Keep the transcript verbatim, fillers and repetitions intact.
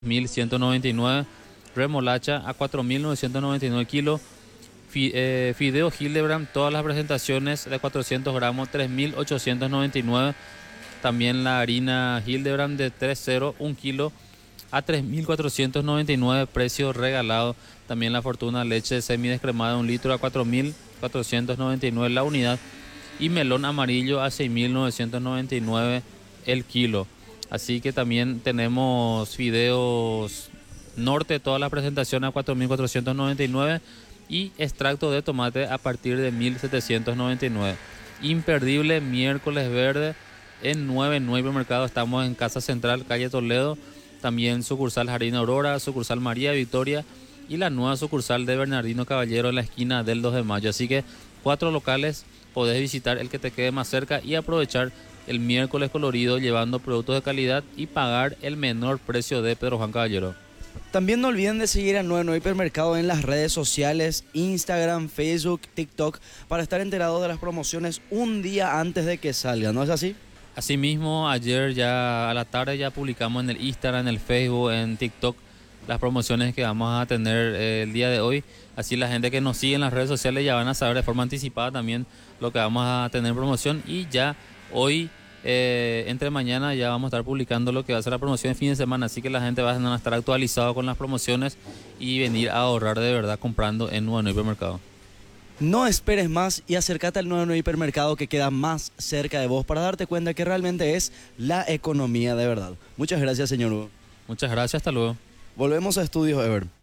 mil ciento noventa y nueve, remolacha a cuatro mil novecientos noventa y nueve kilos, fi- eh, fideo Hildebrand, todas las presentaciones de cuatrocientos gramos, tres mil ochocientos noventa y nueve, también la harina Hildebrand de tres cero, un kilo a tres mil cuatrocientos noventa y nueve, precio regalado. También la Fortuna leche semidescremada de un litro a cuatro mil cuatrocientos noventa y nueve la unidad, y melón amarillo a seis mil novecientos noventa y nueve el kilo. Así que también tenemos fideos norte, todas las presentaciones a cuatro mil cuatrocientos noventa y nueve, y extracto de tomate a partir de mil setecientos noventa y nueve. Imperdible miércoles verde en nueve en nueve Hipermercado. Estamos en Casa Central, calle Toledo. También sucursal Jardín Aurora, sucursal María Victoria y la nueva sucursal de Bernardino Caballero en la esquina del dos de mayo. Así que cuatro locales, podés visitar el que te quede más cerca y aprovechar el miércoles colorido llevando productos de calidad y pagar el menor precio de Pedro Juan Caballero. También no olviden de seguir a nueve nueve Hipermercado en las redes sociales, Instagram, Facebook, TikTok, para estar enterados de las promociones un día antes de que salgan, ¿no es así? Asimismo, ayer ya a la tarde ya publicamos en el Instagram, en el Facebook, en TikTok las promociones que vamos a tener eh, el día de hoy. Así la gente que nos sigue en las redes sociales ya van a saber de forma anticipada también lo que vamos a tener en promoción, y ya hoy, eh, entre mañana, ya vamos a estar publicando lo que va a ser la promoción de fin de semana. Así que la gente va a estar actualizado con las promociones y venir a ahorrar de verdad comprando en nueve nueve Hipermercado. No esperes más y acércate al nueve nueve Hipermercado que queda más cerca de vos para darte cuenta que realmente es la economía de verdad. Muchas gracias, señor Hugo. Muchas gracias, hasta luego. Volvemos a Estudios Ever.